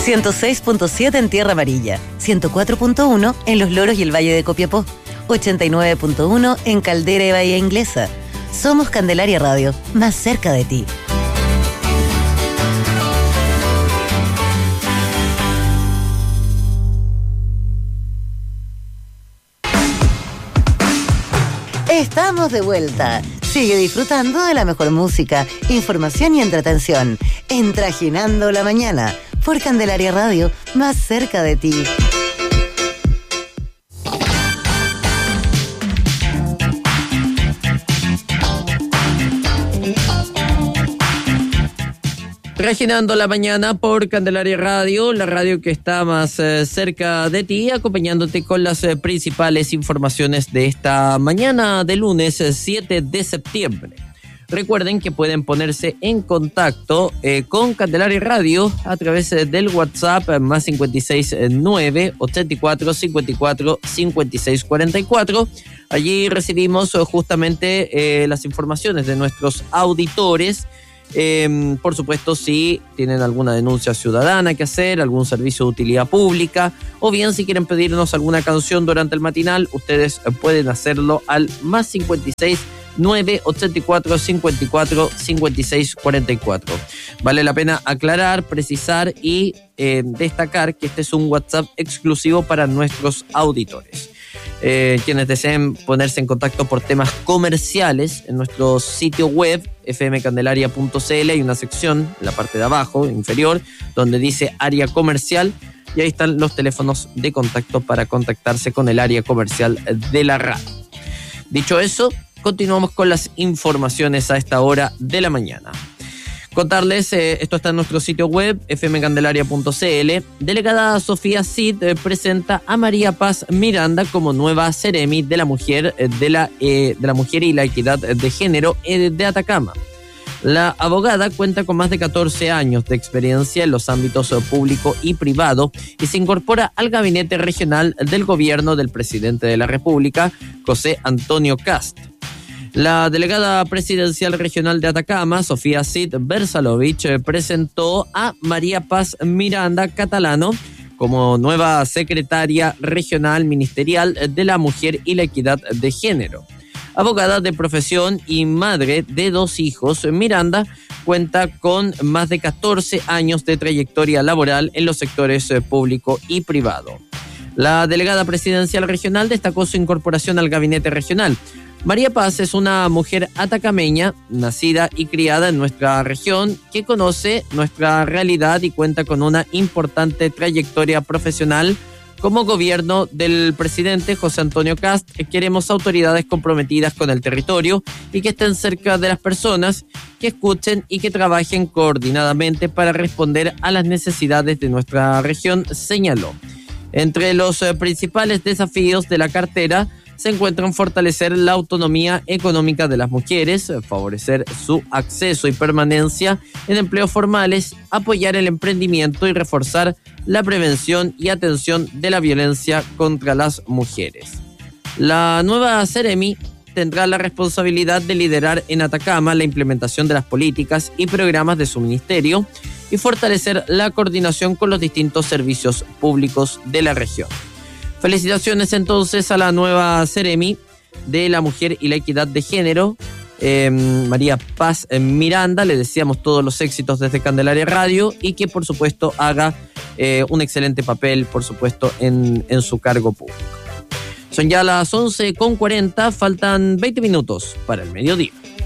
106.7 en Tierra Amarilla, 104.1 en Los Loros y el Valle de Copiapó, 89.1 en Caldera y Bahía Inglesa. Somos Candelaria Radio, más cerca de ti. Estamos de vuelta. Sigue disfrutando de la mejor música, información y entretención. En Trajinando la Mañana, por Candelaria Radio, más cerca de ti. Trajinando la Mañana por Candelaria Radio, la radio que está más cerca de ti, acompañándote con las principales informaciones de esta mañana de lunes 7 de septiembre. Recuerden que pueden ponerse en contacto con Candelaria Radio a través del WhatsApp más 569 84 54 56 44. Allí recibimos justamente las informaciones de nuestros auditores. Por supuesto, si tienen alguna denuncia ciudadana que hacer, algún servicio de utilidad pública, o bien si quieren pedirnos alguna canción durante el matinal, ustedes pueden hacerlo al más 56 984 54 56 44. Vale la pena aclarar, precisar y destacar que este es un WhatsApp exclusivo para nuestros auditores. Quienes deseen ponerse en contacto por temas comerciales, en nuestro sitio web fmcandelaria.cl hay una sección en la parte de abajo, inferior, donde dice área comercial, y ahí están los teléfonos de contacto para contactarse con el área comercial de la radio. Dicho eso, continuamos con las informaciones a esta hora de la mañana. Contarles, esto está en nuestro sitio web, fmcandelaria.cl. Delegada Sofía Cid presenta a María Paz Miranda como nueva Seremi de la mujer de la mujer y la equidad de género de Atacama. La abogada cuenta con más de 14 años de experiencia en los ámbitos público y privado y se incorpora al gabinete regional del gobierno del presidente de la República, José Antonio Kast. La delegada presidencial regional de Atacama, Sofía Cid Bersalovich, presentó a María Paz Miranda Catalano como nueva secretaria regional ministerial de la mujer y la equidad de género. Abogada de profesión y madre de 2 hijos, Miranda cuenta con más de 14 años de trayectoria laboral en los sectores público y privado. La delegada presidencial regional destacó su incorporación al gabinete regional. María Paz es una mujer atacameña, nacida y criada en nuestra región, que conoce nuestra realidad y cuenta con una importante trayectoria profesional. Como gobierno del presidente José Antonio Kast, queremos autoridades comprometidas con el territorio y que estén cerca de las personas, que escuchen y que trabajen coordinadamente para responder a las necesidades de nuestra región, señaló. Entre los principales desafíos de la cartera se encuentran fortalecer la autonomía económica de las mujeres, favorecer su acceso y permanencia en empleos formales, apoyar el emprendimiento y reforzar la prevención y atención de la violencia contra las mujeres. La nueva Seremi tendrá la responsabilidad de liderar en Atacama la implementación de las políticas y programas de su ministerio y fortalecer la coordinación con los distintos servicios públicos de la región. Felicitaciones entonces a la nueva Seremi de la mujer y la equidad de género, María Paz Miranda. Le deseamos todos los éxitos desde Candelaria Radio y que por supuesto haga un excelente papel, por supuesto, en su cargo público. Son ya las 11:40, faltan 20 minutos para el mediodía.